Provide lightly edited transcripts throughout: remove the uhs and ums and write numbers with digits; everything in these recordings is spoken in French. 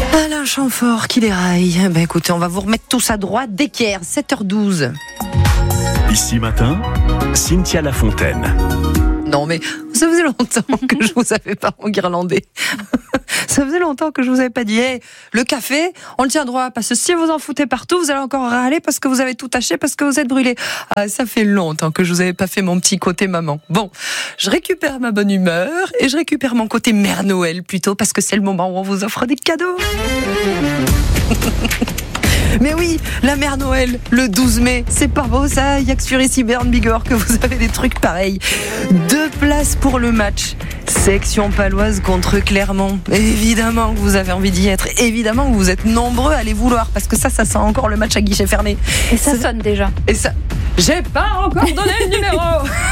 Alain Chamfort qui déraille. Écoutez, on va vous remettre tout ça droit dès qu'hier, 7h12. Ici matin, Cynthia Lafontaine. Non mais ça faisait longtemps que je vous avais pas enguirlandé. Ça faisait longtemps que je vous avais pas dit hey, le café, on le tient droit parce que si vous en foutez partout, vous allez encore râler parce que vous avez tout taché, parce que vous êtes brûlé. Ah, ça fait longtemps que je vous avais pas fait mon petit côté maman. Bon, je récupère ma bonne humeur et je récupère mon côté Mère Noël plutôt parce que c'est le moment où on vous offre des cadeaux. Mais oui, la Mère Noël, le 12 mai, c'est pas beau ça, il y a que sur ici Bern Bigorre que vous avez des trucs pareils. 2 places pour le match. Section paloise contre Clermont. Évidemment que vous avez envie d'y être. Évidemment que vous êtes nombreux à les vouloir parce que ça sent encore le match à guichet fermé. Et ça sonne déjà. Et ça... J'ai pas encore donné le numéro.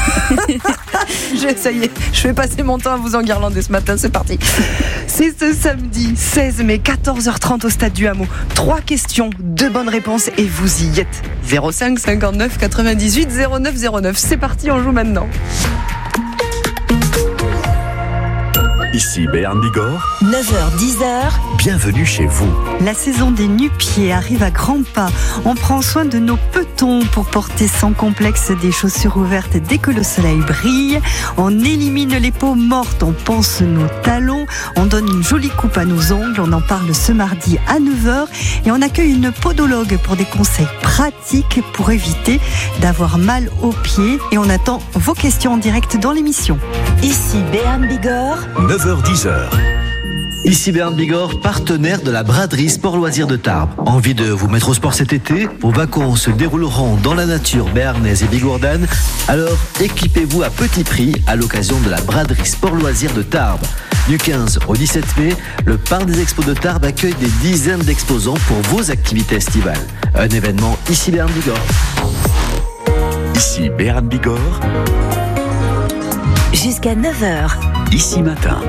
Ça y est, je vais passer mon temps à vous enguirlander ce matin, c'est parti. C'est ce samedi 16 mai, 14h30 au stade du Hameau. 3 questions, 2 bonnes réponses et vous y êtes. 05 59 98 09 09. C'est parti, on joue maintenant. Ici Béarn Bigorre. 9h-10h. Bienvenue chez vous. La saison des nu-pieds arrive à grands pas. On prend soin de nos petons pour porter sans complexe des chaussures ouvertes dès que le soleil brille. On élimine les peaux mortes, on ponce nos talons. On donne une jolie coupe à nos ongles. On en parle ce mardi à 9h. Et on accueille une podologue pour des conseils pratiques pour éviter d'avoir mal aux pieds. Et on attend vos questions en direct dans l'émission. Ici Béarn Bigorre. 9h-10h. Ici Béarn Bigorre, partenaire de la braderie Sport Loisirs de Tarbes. Envie de vous mettre au sport cet été? Vos vacances se dérouleront dans la nature béarnaise et bigourdane. Alors équipez-vous à petit prix à l'occasion de la braderie Sport Loisirs de Tarbes. Du 15 au 17 mai, le Parc des Expos de Tarbes accueille des dizaines d'exposants pour vos activités estivales. Un événement ici Béarn Bigorre. Ici Béarn Bigorre. Jusqu'à 9h. Ici matin.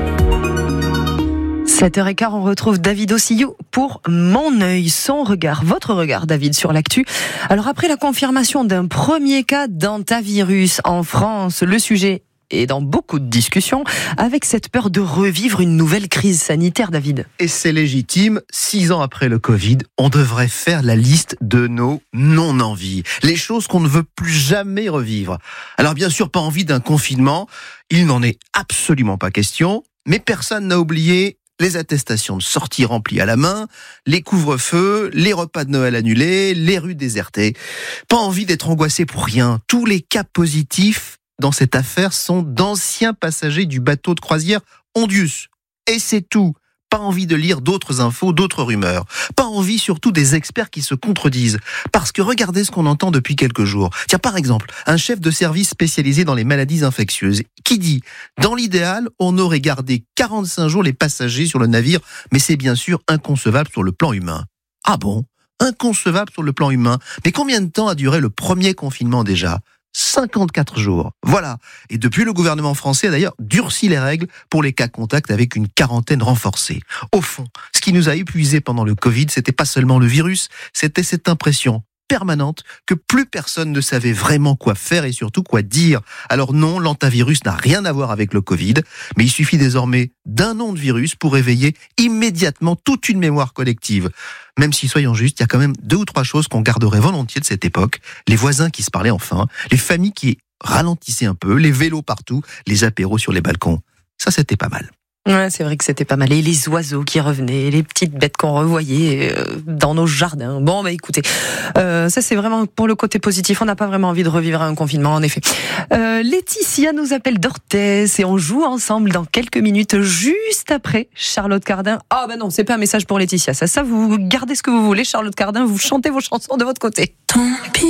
7h15, on retrouve David Ossillou pour Mon œil, son regard, votre regard David sur l'actu. Alors après la confirmation d'un premier cas d'hantavirus en France, le sujet est dans beaucoup de discussions avec cette peur de revivre une nouvelle crise sanitaire, David. Et c'est légitime, 6 ans après le Covid, on devrait faire la liste de nos non-envies, les choses qu'on ne veut plus jamais revivre. Alors bien sûr, pas envie d'un confinement, il n'en est absolument pas question, mais personne n'a oublié les attestations de sortie remplies à la main, les couvre-feux, les repas de Noël annulés, les rues désertées. Pas envie d'être angoissé pour rien. Tous les cas positifs dans cette affaire sont d'anciens passagers du bateau de croisière Ondius. Et c'est tout. Pas envie de lire d'autres infos, d'autres rumeurs. Pas envie surtout des experts qui se contredisent. Parce que regardez ce qu'on entend depuis quelques jours. Tiens, par exemple, un chef de service spécialisé dans les maladies infectieuses qui dit « Dans l'idéal, on aurait gardé 45 jours les passagers sur le navire, mais c'est bien sûr inconcevable sur le plan humain. » Ah bon ? Inconcevable sur le plan humain. Mais combien de temps a duré le premier confinement déjà ? 54 jours. Voilà. Et depuis, le gouvernement français a d'ailleurs durci les règles pour les cas contacts avec une quarantaine renforcée. Au fond, ce qui nous a épuisés pendant le Covid, c'était pas seulement le virus, c'était cette impression permanente que plus personne ne savait vraiment quoi faire et surtout quoi dire. Alors non, l'hantavirus n'a rien à voir avec le Covid, mais il suffit désormais d'un nom de virus pour éveiller immédiatement toute une mémoire collective. Même si, soyons justes, il y a quand même 2 ou 3 choses qu'on garderait volontiers de cette époque. Les voisins qui se parlaient enfin, les familles qui ralentissaient un peu, les vélos partout, les apéros sur les balcons. Ça, c'était pas mal. Ouais, c'est vrai que c'était pas mal. Et les oiseaux qui revenaient, les petites bêtes qu'on revoyait dans nos jardins. Bon, écoutez, ça c'est vraiment pour le côté positif. On n'a pas vraiment envie de revivre un confinement, en effet. Laetitia nous appelle d'Orthez et on joue ensemble dans quelques minutes, juste après Charlotte Cardin. Ah non, c'est pas un message pour Laetitia. Ça, vous gardez ce que vous voulez. Charlotte Cardin, vous chantez vos chansons de votre côté. Tant pis.